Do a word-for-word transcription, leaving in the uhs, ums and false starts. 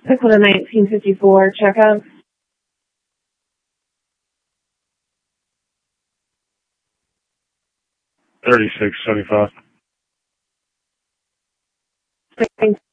Pick with a nineteen fifty-four checkup. thirty-six seventy-five.